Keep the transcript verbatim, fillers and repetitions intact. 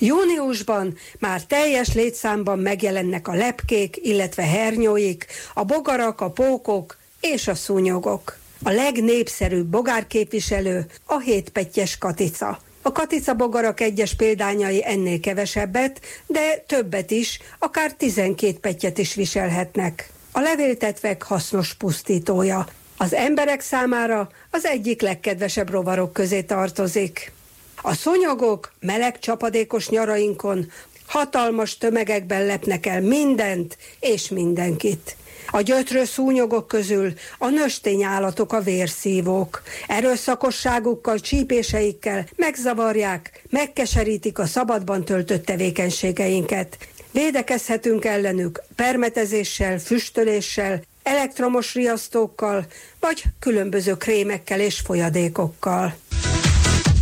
Júniusban már teljes létszámban megjelennek a lepkék, illetve hernyóik, a bogarak, a pókok és a szúnyogok. A legnépszerűbb bogárképviselő a hétpettyes katica. A katicabogarak egyes példányai ennél kevesebbet, de többet is, akár tizenkét pettyet is viselhetnek. A levéltetvek hasznos pusztítója. Az emberek számára az egyik legkedvesebb rovarok közé tartozik. A szúnyogok meleg csapadékos nyarainkon hatalmas tömegekben lepnek el mindent és mindenkit. A gyötrő szúnyogok közül a nőstény állatok a vérszívók. Erőszakosságukkal, csípéseikkel megzavarják, megkeserítik a szabadban töltött tevékenységeinket. Védekezhetünk ellenük permetezéssel, füstöléssel, elektromos riasztókkal, vagy különböző krémekkel és folyadékokkal.